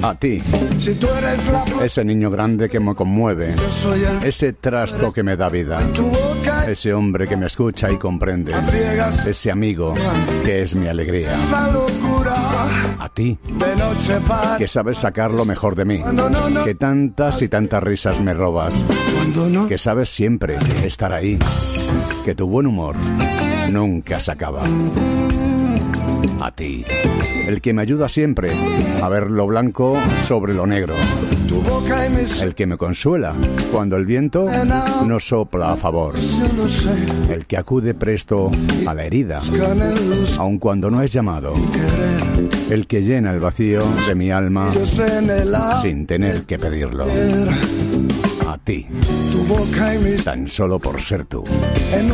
A ti, Si tú eres la flor, ese niño grande que me conmueve, yo soy el ese trasto que me da vida, tu boca ese hombre que me escucha y comprende, a ciegas, ese amigo que es mi alegría. esa locura A ti, de noche para que sabes sacar lo mejor de mí, cuando no, que tantas y tantas risas me robas, cuando no, que sabes siempre estar ahí, que tu buen humor nunca se acaba. A ti, el que me ayuda siempre a ver lo blanco sobre lo negro, tu boca y mis el que me consuela cuando el viento no sopla a favor, yo lo sé, el que acude presto a la herida, ganen luz, aun cuando no es llamado, querer, el que llena el vacío de mi alma yo sé en el sin tener que pedirlo. ayer, A ti, tu boca y mis tan solo por ser tú. en